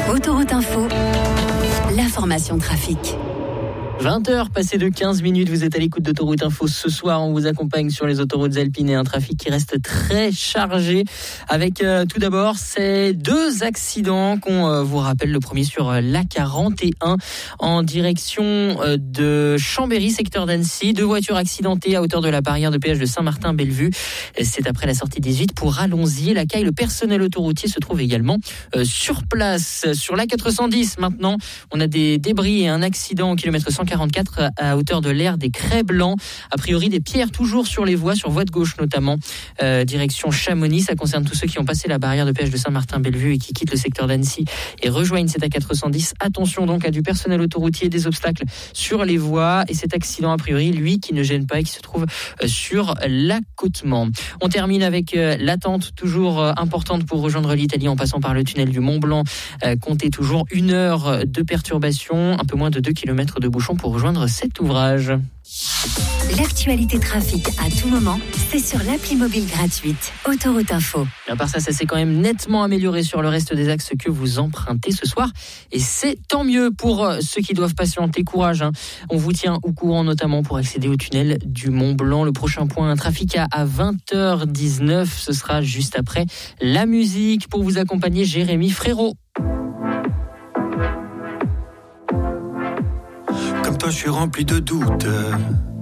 Autoroute Info, l'information trafic. 20h passées de 15 minutes, vous êtes à l'écoute d'Autoroute Info. Ce soir, on vous accompagne sur les autoroutes alpines et un trafic qui reste très chargé. Avec tout d'abord ces deux accidents qu'on vous rappelle. Le premier sur l'A41 en direction de Chambéry, secteur d'Annecy. 2 voitures accidentées à hauteur de la barrière de péage de Saint-Martin-Bellevue. C'est après la sortie 18 pour Allons-y. La CAI, le personnel autoroutier se trouve également sur place. Sur l'A410 maintenant, on a des débris et un accident au kilomètre 144 à hauteur de l'aire des Crêts Blancs. A priori, des pierres toujours sur les voies, sur voie de gauche notamment, direction Chamonix. Ça concerne tous ceux qui ont passé la barrière de péage de Saint-Martin-Bellevue et qui quittent le secteur d'Annecy et rejoignent cet A410. Attention donc à du personnel autoroutier, des obstacles sur les voies et cet accident a priori, lui, qui ne gêne pas et qui se trouve sur l'accotement. On termine avec l'attente toujours importante pour rejoindre l'Italie en passant par le tunnel du Mont-Blanc. Comptez toujours 1 heure de perturbation, un peu moins de 2 km de bouchon pour rejoindre cet ouvrage. L'actualité trafic à tout moment, c'est sur l'appli mobile gratuite Autoroute Info. À part ça s'est quand même nettement amélioré sur le reste des axes que vous empruntez ce soir. Et c'est tant mieux pour ceux qui doivent patienter. Courage, On vous tient au courant notamment pour accéder au tunnel du Mont-Blanc. Le prochain point, un trafic à 20h19. Ce sera juste après la musique pour vous accompagner, Jérémy Frérot. Comme toi, je suis rempli de doutes.